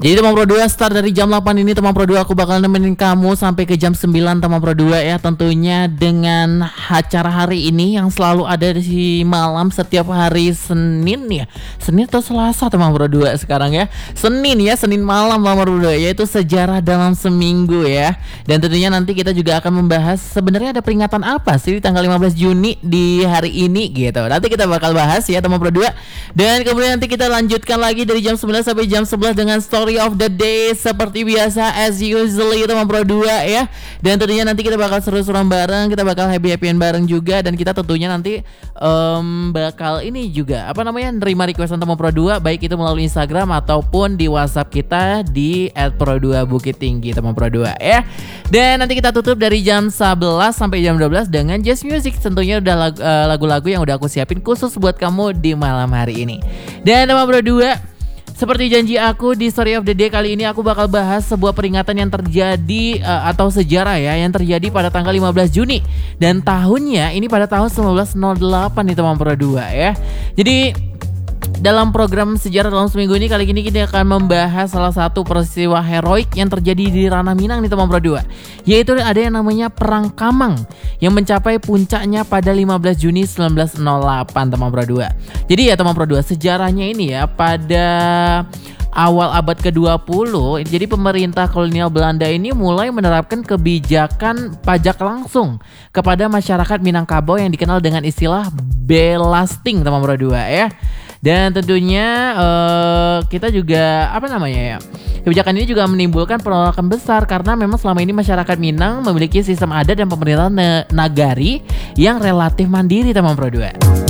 Jadi teman Pro 2 start dari jam 8 ini teman Pro 2 aku bakal nemenin kamu sampai ke jam 9 teman Pro 2 ya, tentunya dengan acara hari ini yang selalu ada di malam setiap hari Senin ya. Senin atau Selasa teman Pro 2 sekarang ya. Senin ya, Senin malam teman Pro 2, yaitu sejarah dalam seminggu ya. Dan tentunya nanti kita juga akan membahas sebenarnya ada peringatan apa sih di tanggal 15 Juni di hari ini gitu. Nanti kita bakal bahas ya teman Pro 2. Dan kemudian nanti kita lanjutkan lagi dari jam 9 sampai jam 11 dengan story of the day seperti biasa as usually teman Pro 2 ya. Dan tentunya nanti kita bakal seru-seruan bareng, kita bakal happy-happyan bareng juga, dan kita tentunya nanti bakal ini juga nerima requestan teman Pro 2 baik itu melalui Instagram ataupun di WhatsApp kita di @pro2bukittinggi teman Pro 2 ya. Dan nanti kita tutup dari jam 11 sampai jam 12 dengan Jazz Music, tentunya udah lagu-lagu yang udah aku siapin khusus buat kamu di malam hari ini. Dan teman Pro 2, seperti janji aku di Story of the Day kali ini aku bakal bahas sebuah peringatan yang terjadi atau sejarah ya, yang terjadi pada tanggal 15 Juni dan tahunnya ini pada tahun 1908 nih teman Pro 2 ya. Jadi dalam program sejarah dalam seminggu ini kali ini kita akan membahas salah satu peristiwa heroik yang terjadi di Ranah Minang nih teman Pro 2, yaitu ada yang namanya Perang Kamang yang mencapai puncaknya pada 15 Juni 1908 teman Pro 2. Jadi ya teman Pro 2, sejarahnya ini ya pada awal abad ke-20, jadi pemerintah kolonial Belanda ini mulai menerapkan kebijakan pajak langsung kepada masyarakat Minangkabau yang dikenal dengan istilah belasting teman Pro 2 ya. Dan tentunya kita juga kebijakan ini juga menimbulkan penolakan besar karena memang selama ini masyarakat Minang memiliki sistem adat dan pemerintahan nagari yang relatif mandiri teman Pro 2.